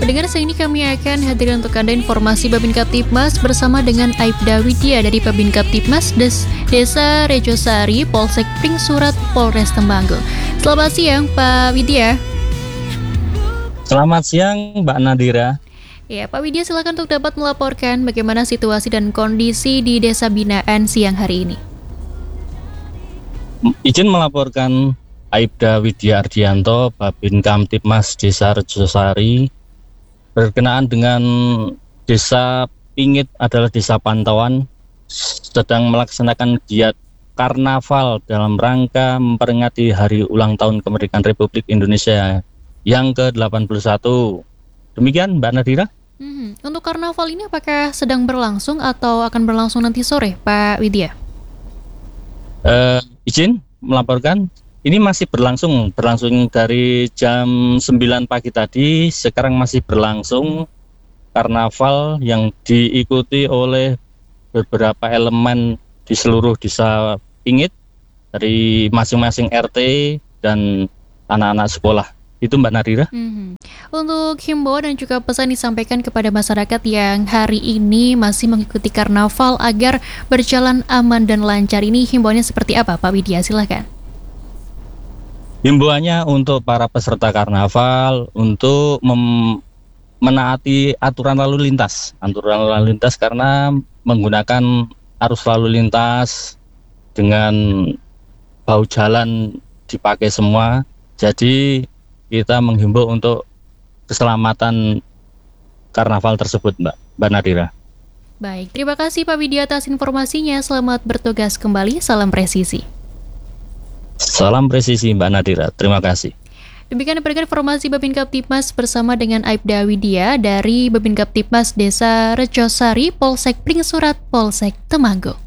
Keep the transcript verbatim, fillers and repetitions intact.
Pendengar, saat ini kami akan hadirkan untuk Anda informasi Babin Kaptipmas bersama dengan Aibda Widya dari Babin Kaptipmas Des Desa Rejosari, Polsek Pringsurat, Polres Temanggung. Selamat siang, Pak Widya. Selamat siang, Mbak Nadira. Ya, Pak Widya, silakan untuk dapat melaporkan bagaimana situasi dan kondisi di Desa Binaan siang hari ini. Izin melaporkan Aibda Widya Ardianto, Babin Kamtipmas Desa Rejosari, berkenaan dengan Desa Pingit adalah desa pantauan sedang melaksanakan giat karnaval dalam rangka memperingati hari ulang tahun kemerdekaan Republik Indonesia yang ke delapan puluh satu. Demikian, Mbak Nadira. Hmm, untuk karnaval ini apakah sedang berlangsung atau akan berlangsung nanti sore, Pak Widya? Uh, izin melaporkan, ini masih berlangsung, berlangsung dari jam sembilan pagi tadi, sekarang masih berlangsung karnaval yang diikuti oleh beberapa elemen di seluruh desa Pingit, dari masing-masing R T dan anak-anak sekolah. Itu Mbak Nadira. Hmm. Untuk himbauan dan juga pesan disampaikan kepada masyarakat yang hari ini masih mengikuti karnaval agar berjalan aman dan lancar, ini himbauannya seperti apa, Pak Widya? Silakan. Himbauannya untuk para peserta karnaval untuk mem- menaati aturan lalu lintas, aturan lalu lintas karena menggunakan arus lalu lintas dengan bahu jalan dipakai semua. Jadi kita menghimbau untuk keselamatan karnaval tersebut, Mbak, Mbak Nadira. Baik, terima kasih Pak Widya atas informasinya. Selamat bertugas kembali. Salam presisi. Salam presisi, Mbak Nadira. Terima kasih. Demikian diberikan informasi Babin Kaptipmas bersama dengan Aibda Widya dari Babin Kaptipmas Desa Rejosari, Polsek Pringsurat, Polsek Temanggung.